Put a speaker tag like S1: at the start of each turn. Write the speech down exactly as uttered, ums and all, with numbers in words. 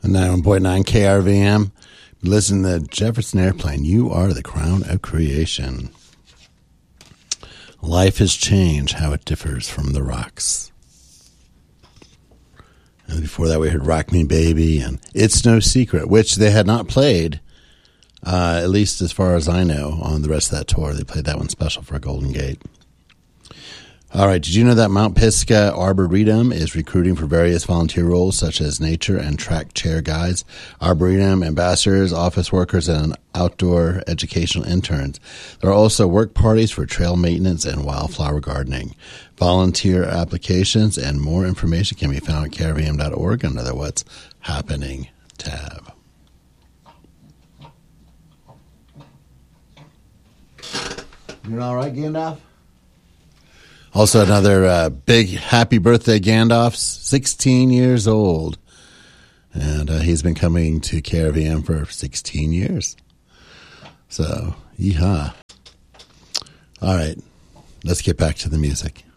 S1: ninety-one point nine K R V M. Listen to Jefferson Airplane. You are the crown of creation. Life has changed, how it differs from the rocks. And before that, we heard Rock Me Baby and It's No Secret, which they had not played, uh, at least as far as I know, on the rest of that tour. They played that one special for Golden Gate. All right, did you know that Mount Pisgah Arboretum is recruiting for various volunteer roles such as nature and track chair guides, arboretum ambassadors, office workers, and outdoor educational interns? There are also work parties for trail maintenance and wildflower gardening. Volunteer applications and more information can be found at K R V M dot org under the What's Happening tab. Doing all right, Gandalf? Also, another uh, big happy birthday, Gandalf's sixteen years old. And uh, he's been coming to K R V M for sixteen years. So, yeehaw. All right, let's get back to the music.